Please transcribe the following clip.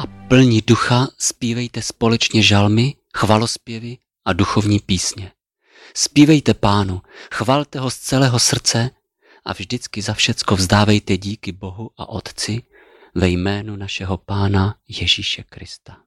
a plní ducha zpívejte společně žalmy, chvalospěvy a duchovní písně. Zpívejte Pánu, chvalte ho z celého srdce a vždycky za všecko vzdávejte díky Bohu a Otci ve jménu našeho Pána Ježíše Krista.